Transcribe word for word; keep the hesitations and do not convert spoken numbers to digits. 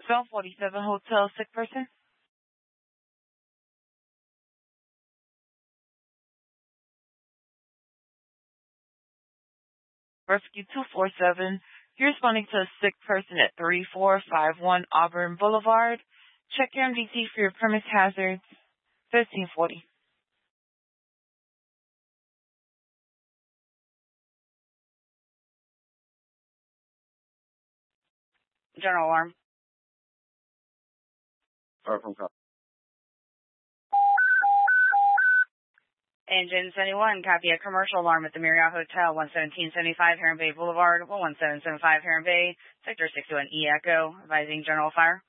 Zone forty-seven Hotel, sick person. Rescue two four seven. You're responding to a sick person at three four five one Auburn Boulevard. Check your M D T for your premise hazards. thirteen forty. General alarm. Sorry from cop. Engine seventy-one, copy a commercial alarm at the Marriott Hotel, one seventeen seventy-five Heron Bay Boulevard, one one seven seven five Heron Bay, Sector sixty-one E Echo, advising general fire.